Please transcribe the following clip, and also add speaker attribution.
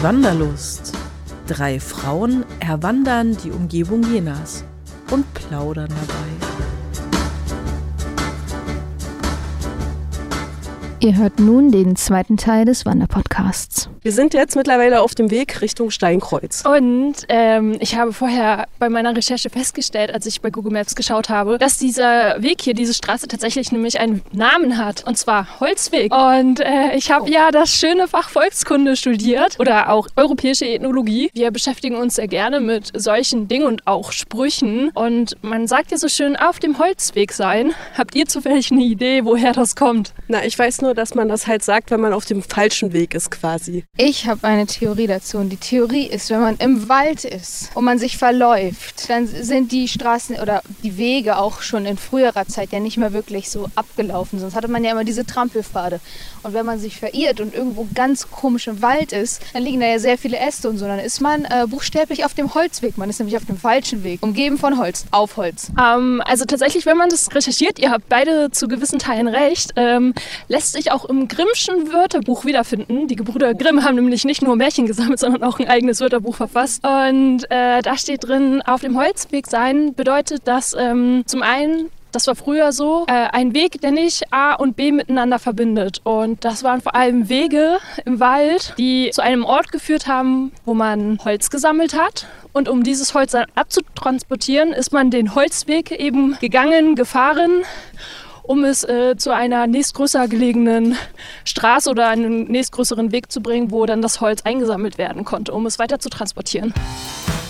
Speaker 1: Wanderlust. 3 Frauen erwandern die Umgebung Jenas und plaudern dabei.
Speaker 2: Ihr hört nun den zweiten Teil des Wanderpodcasts.
Speaker 3: Wir sind jetzt mittlerweile auf dem Weg Richtung Steinkreuz.
Speaker 4: Und ich habe vorher bei meiner Recherche festgestellt, als ich bei Google Maps geschaut habe, dass dieser Weg hier, diese Straße tatsächlich nämlich einen Namen hat. Und zwar Holzweg. Und ich habe ja das schöne Fach Volkskunde studiert oder auch europäische Ethnologie. Wir beschäftigen uns sehr gerne mit solchen Dingen und auch Sprüchen. Und man sagt ja so schön, auf dem Holzweg sein. Habt ihr zufällig eine Idee, woher das kommt?
Speaker 3: Na, ich weiß nur, dass man das halt sagt, wenn man auf dem falschen Weg ist quasi.
Speaker 2: Ich habe eine Theorie dazu und die Theorie ist, wenn man im Wald ist und man sich verläuft, dann sind die Straßen oder die Wege auch schon in früherer Zeit ja nicht mehr wirklich so abgelaufen. Sonst hatte man ja immer diese Trampelpfade. Und wenn man sich verirrt und irgendwo ganz komisch im Wald ist, dann liegen da ja sehr viele Äste und so. Dann ist man buchstäblich auf dem Holzweg. Man ist nämlich auf dem falschen Weg, umgeben von Holz, auf Holz.
Speaker 4: Also tatsächlich, wenn man das recherchiert, ihr habt beide zu gewissen Teilen recht, lässt sich auch im Grimmschen Wörterbuch wiederfinden. Die Gebrüder Grimm haben nämlich nicht nur Märchen gesammelt, sondern auch ein eigenes Wörterbuch verfasst. Und da steht drin, auf dem Holzweg sein bedeutet, dass zum einen, das war früher so, ein Weg, der nicht A und B miteinander verbindet. Und das waren vor allem Wege im Wald, die zu einem Ort geführt haben, wo man Holz gesammelt hat. Und um dieses Holz dann abzutransportieren, ist man den Holzweg eben gefahren, um es zu einer nächstgrößer gelegenen Straße oder einen nächstgrößeren Weg zu bringen, wo dann das Holz eingesammelt werden konnte, um es weiter zu transportieren.